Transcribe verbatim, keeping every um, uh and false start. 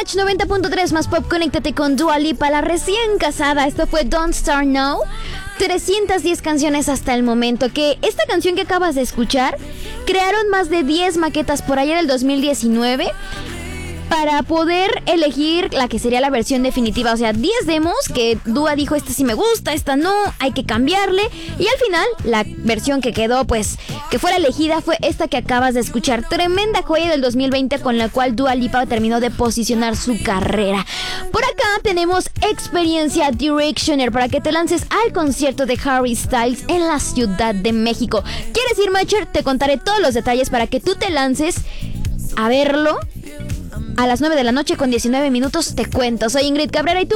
Match noventa punto tres más pop, conéctate con Dua Lipa, la recién casada. Esto fue Don't Start Now. trescientas diez canciones hasta el momento. Que esta canción que acabas de escuchar, crearon más de diez maquetas por allá del dos mil diecinueve para poder elegir la que sería la versión definitiva. O sea, diez demos que Dua dijo, esta sí me gusta, esta no, hay que cambiarle. Y al final, la versión que quedó, pues, que fue la elegida fue esta que acabas de escuchar. Tremenda joya del dos mil veinte con la cual Dua Lipa terminó de posicionar su carrera. Por acá tenemos Experiencia Directioner para que te lances al concierto de Harry Styles en la Ciudad de México. ¿Quieres ir, Matcher? Te contaré todos los detalles para que tú te lances a verlo. A las nueve de la noche con diecinueve minutos te cuento. Soy Ingrid Cabrera y tú